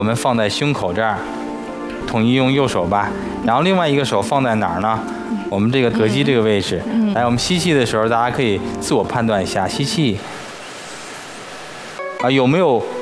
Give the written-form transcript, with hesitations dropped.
我们放在胸口这儿，统一用右手吧。然后另外一个手放在哪儿呢？我们这个膈肌这个位置。来，我们吸气的时候，大家可以自我判断一下，吸气。有没有